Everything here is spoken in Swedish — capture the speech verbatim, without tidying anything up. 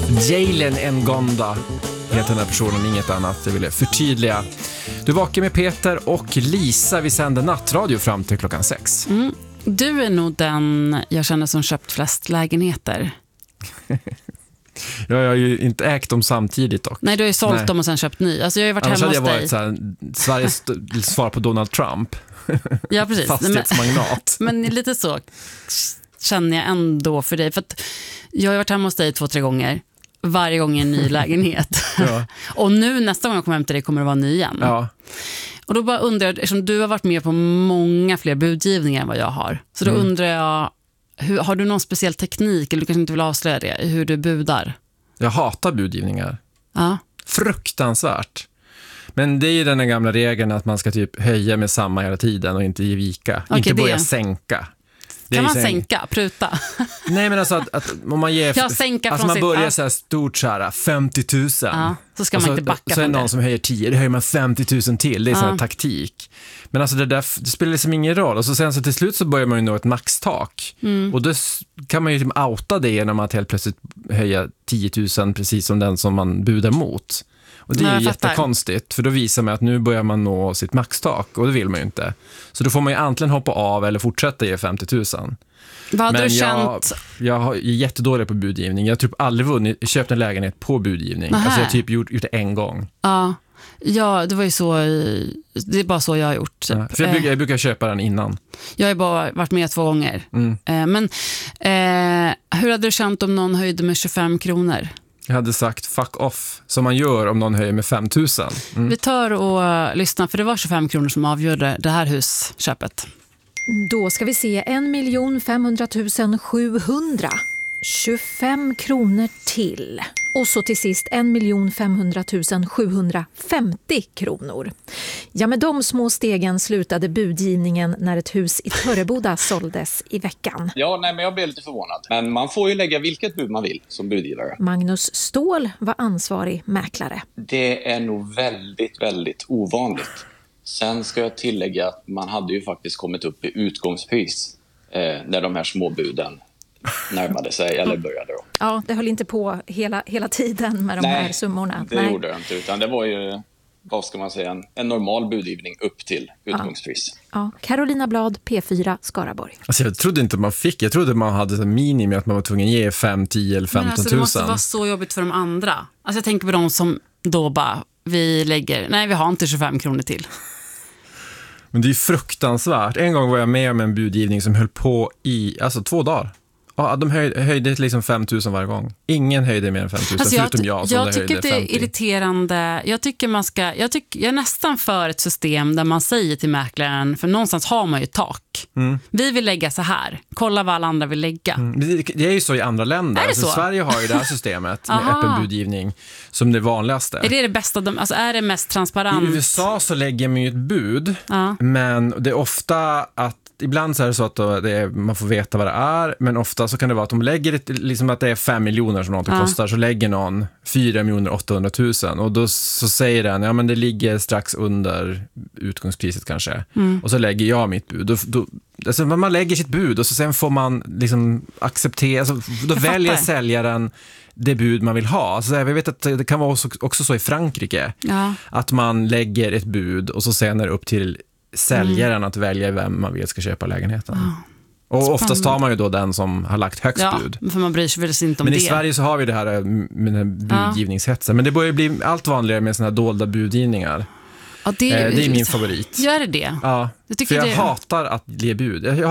Jalen Ngonda heter den här personen, inget annat. Jag ville förtydliga. Du vakar med Peter och Lisa. Vi sänder nattradio fram till klockan sex. Mm. Du är nog den jag känner som köpt flest lägenheter. Jag har ju inte ägt dem samtidigt dock. Nej, du har ju sålt Nej. dem och sen köpt ny. Alltså jag har ju varit Annars hemma hos hade jag dig. varit så här, Sveriges svar på Donald Trump. Ja, precis. Fastighetsmagnat. Men, men lite så känner jag ändå för dig. För att jag har varit hemma hos dig två, tre gånger. Varje gång i en ny lägenhet. Ja. Och nu nästa gång jag kommer hem till dig kommer det vara ny igen. Ja. Och då bara undrar jag, eftersom du har varit med på många fler budgivningar än vad jag har. Så då mm. undrar jag, hur, har du någon speciell teknik, eller du kanske inte vill avslöja det, hur du budar? Jag hatar budgivningar. Ja. Fruktansvärt. Men det är ju den här gamla regeln att man ska typ höja med samma hela tiden och inte ge vika. Okay, inte börja det. sänka. Det kan man sen... sänka, pruta? Nej, men alltså att, att om man ger... Ja, sänka alltså från man sitt... börjar så här stort så här femtio tusen. Ja, så ska man så, inte backa. Så är det någon det. som höjer tio, det höjer man femtio tusen till. Det är ja. så här taktik. Men alltså det där, det spelar liksom ingen roll. Och så sen så till slut så börjar man ju nå ett maxtak. Mm. Och då kan man ju typ outa det genom att helt plötsligt höja tio tusen precis som den som man budar mot. Och det är ju jättekonstigt, för då visar man att nu börjar man nå sitt maxtak och det vill man ju inte. Så då får man ju antingen hoppa av eller fortsätta ge femtio tusen. Vad hade Men du jag, känt? jag är jättedålig på budgivning. Jag har typ aldrig vunnit, köpt en lägenhet på budgivning. Nähä. Alltså jag har typ gjort, gjort det en gång. Ja. Ja, det var ju så. Det är bara så jag har gjort. Typ. Ja, för jag brukar, jag brukar köpa den innan. Jag har bara varit med två gånger. Mm. Men eh, hur hade du känt om någon höjde med tjugofem kronor? Jag hade sagt fuck off, som man gör om någon höjer med fem tusen. Mm. Vi tar och lyssnar, för det var tjugofem kronor som avgjorde det här husköpet. Då ska vi se en miljon femhundratusen sjuhundra. tjugofem kronor till. Och så till sist en miljon femhundratusen sjuhundrafemtio kronor. Ja, med de små stegen slutade budgivningen när ett hus i Törreboda såldes i veckan. Ja, nej, men jag blev lite förvånad. Men man får ju lägga vilket bud man vill som budgivare. Magnus Ståhl var ansvarig mäklare. Det är nog väldigt, väldigt ovanligt. Sen ska jag tillägga att man hade ju faktiskt kommit upp i utgångspris eh, när de här småbuden närmade sig eller började då. Ja, det höll inte på hela, hela tiden med de Nej, här summorna. det Nej, gjorde det inte. Utan det var ju, vad ska man säga, en, en normal budgivning upp till utgångspris. Ja. Ja. Carolina Blad, P fyra, Skaraborg. Alltså jag trodde inte man fick. Jag trodde man hade en minimi att man var tvungen att ge fem, tio eller femton tusen. Men alltså, det måste vara så jobbigt för de andra. Alltså jag tänker på de som då bara, vi lägger, nej vi har inte tjugofem kronor till. Men det är ju fruktansvärt. En gång var jag med om en budgivning som höll på i alltså två dagar. Ja, de höjde, höjde liksom fem tusen varje gång. Ingen höjde mer än fem tusen, alltså förutom jag som jag det tycker höjde det är femtio. Irriterande. Jag tycker man ska, jag, tycker, jag är nästan för ett system där man säger till mäklaren, för någonstans har man ju ett tak. Mm. Vi vill lägga så här. Kolla vad alla andra vill lägga. Mm. Det, det är ju så i andra länder. Är det alltså, så? Sverige har ju det här systemet med öppen budgivning som det vanligaste. Är det det bästa? Alltså är det mest transparent? I U S A så lägger man ju ett bud, ja. Men det är ofta att ibland så är det så att det är, man får veta vad det är, men ofta så kan det vara att de lägger ett, liksom att det är fem miljoner som något ja. kostar, så lägger någon fyra miljoner åttahundratusen och då så säger den, ja men det ligger strax under utgångspriset kanske. Mm. Och så lägger jag mitt bud. Då, då, alltså man lägger sitt bud och så sen får man liksom acceptera, alltså, då jag väljer fattar. säljaren det bud man vill ha. Alltså, jag vet att det kan vara också, också så i Frankrike ja. att man lägger ett bud och så sen är det upp till säljaren mm. att välja vem man vill ska köpa lägenheten. Oh. Och Spännande. Oftast tar man ju då den som har lagt högst ja, bud. För man bryr sig väl inte om Men det. i Sverige så har vi det här med den budgivningshetsen. Ja. Men det börjar bli allt vanligare med såna här dolda budgivningar. Ja, det, är, det är min favorit. Gör det det? Ja, jag tycker för jag det... hatar att ge bud. Jag